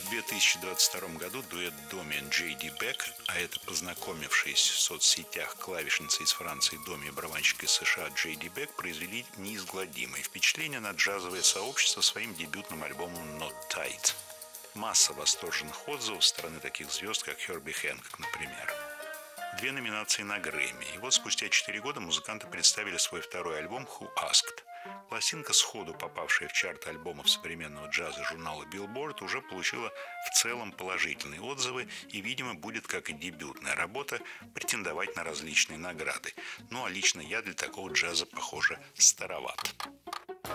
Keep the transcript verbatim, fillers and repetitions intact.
В две тысячи двадцать втором году дуэт Доми и Джей Ди Бек, а это познакомившись в соцсетях клавишница из Франции Доми и барабанщик из США Джей Ди Бек, произвели неизгладимое впечатление на джазовое сообщество своим дебютным альбомом Not Tight. Масса восторженных отзывов со стороны таких звезд, как Херби Хэнкок, например. Две номинации на Грэмми. И вот спустя четыре года музыканты представили свой второй альбом «Who Asked?». Пластинка, сходу попавшая в чарт альбомов современного джаза журнала Billboard, уже получила в целом положительные отзывы и, видимо, будет, как и дебютная работа, претендовать на различные награды. Ну а лично я для такого джаза, похоже, староват.